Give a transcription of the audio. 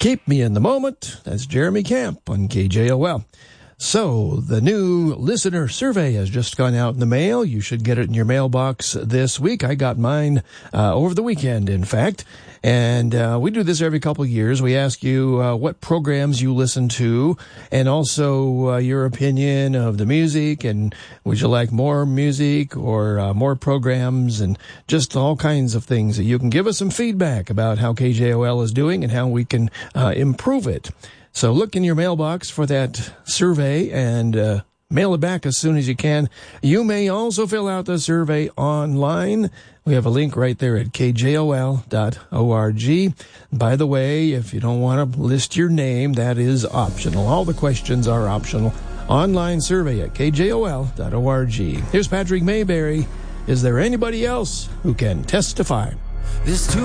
Keep Me in the Moment. That's Jeremy Camp on KJOL. So, the new listener survey has just gone out in the mail. You should get it in your mailbox this week. I got mine over the weekend, in fact. And we do this every couple of years. We ask you what programs you listen to and also your opinion of the music. And would you like more music or more programs and just all kinds of things that you can give us some feedback about how KJOL is doing and how we can improve it. So look in your mailbox for that survey and mail it back as soon as you can. You may also fill out the survey online. We have a link right there at kjol.org. By the way, if you don't want to list your name, that is optional. All the questions are optional. Online survey at kjol.org. Here's Patrick Mayberry. Is there anybody else who can testify?